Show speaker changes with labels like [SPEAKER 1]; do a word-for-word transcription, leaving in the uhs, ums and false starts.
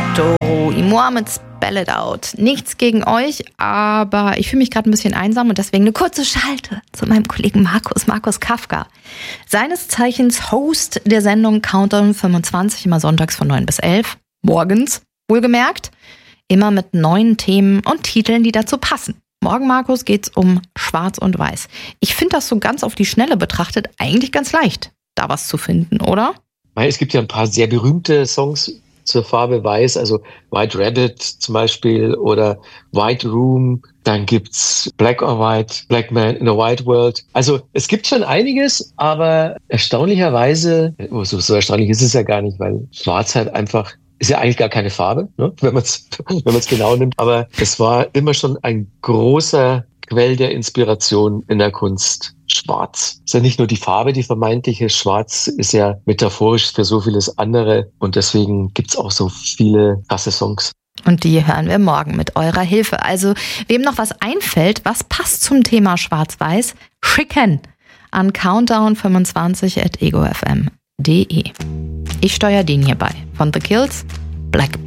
[SPEAKER 1] Doro Imoa mit Spell It Out. Nichts gegen euch, aber ich fühle mich gerade ein bisschen einsam und deswegen eine kurze Schalte zu meinem Kollegen Markus, Markus Kafka. Seines Zeichens Host der Sendung Countdown fünfundzwanzig, immer sonntags von neun bis elf, morgens, wohlgemerkt, immer mit neuen Themen und Titeln, die dazu passen. Morgen, Markus, geht's um Schwarz und Weiß. Ich finde das so ganz auf die Schnelle betrachtet eigentlich ganz leicht, da was zu finden, oder?
[SPEAKER 2] Es gibt ja ein paar sehr berühmte Songs zur Farbe Weiß, also White Rabbit zum Beispiel oder White Room. Dann gibt's Black or White, Black Man in a White World. Also es gibt schon einiges, aber erstaunlicherweise, oh, so, so erstaunlich ist es ja gar nicht, weil Schwarz halt einfach ist ja eigentlich gar keine Farbe, ne? wenn man es wenn man es genau nimmt. Aber es war immer schon ein großer Quell der Inspiration in der Kunst. Schwarz. Ist ja nicht nur die Farbe, die vermeintliche. Schwarz ist ja metaphorisch für so vieles andere. Und deswegen gibt's auch so viele krasse Songs.
[SPEAKER 1] Und die hören wir morgen mit eurer Hilfe. Also, wem noch was einfällt, was passt zum Thema Schwarz-Weiß, schicken an countdown fünfundzwanzig at ego f m punkt d e. Ich steuere den hierbei. Von The Kills, Black